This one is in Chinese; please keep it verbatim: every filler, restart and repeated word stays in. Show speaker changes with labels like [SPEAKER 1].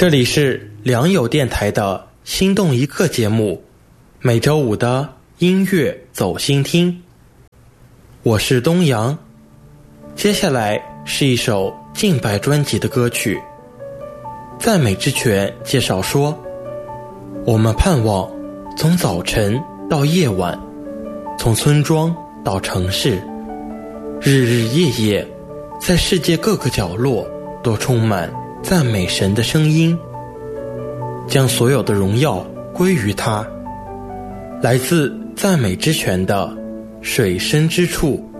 [SPEAKER 1] 这里是良友电台的心动一刻节目，每周五的音乐走心听。我是东阳，接下来是一首敬拜专辑的歌曲。赞美之泉介绍说，我们盼望从早晨到夜晚，从村庄到城市，日日夜夜，在世界各个角落都充满赞美神的声音，将所有的荣耀归于他。来自赞美之泉的水深之处。